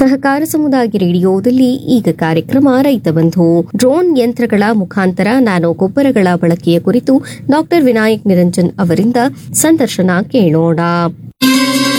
ಸಹಕಾರ ಸಮುದಾಯ ರೇಡಿಯೋದಲ್ಲಿ ಈಗ ಕಾರ್ಯಕ್ರಮ ರೈತ ಬಂಧು ಡ್ರೋನ್ ಯಂತ್ರಗಳ ಮುಖಾಂತರ ನ್ಯಾನೋ ಗೊಬ್ಬರಗಳ ಬಳಕೆಯ ಕುರಿತು ಡಾಕ್ಟರ್ ವಿನಾಯಕ್ ನಿರಂಜನ್ ಅವರಿಂದ ಸಂದರ್ಶನ ಕೇಳೋಣ.